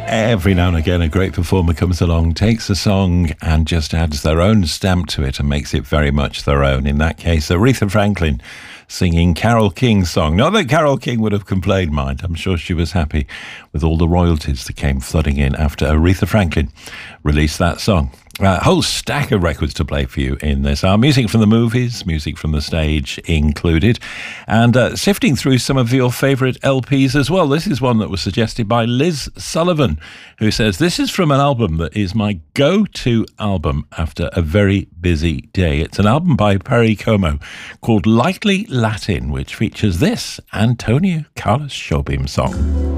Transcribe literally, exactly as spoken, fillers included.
Every now and again, a great performer comes along, takes a song and just adds their own stamp to it and makes it very much their own. In that case, Aretha Franklin singing Carole King's song. Not that Carole King would have complained, mind. I'm sure she was happy with all the royalties that came flooding in after Aretha Franklin released that song. A whole stack of records to play for you in this hour. Music from the movies, music from the stage included, and uh, sifting through some of your favourite L Ps as well. This is one that was suggested by Liz Sullivan, who says, this is from an album that is my go-to album after a very busy day. It's an album by Perry Como called Lightly Latin, which features this Antonio Carlos Jobim song.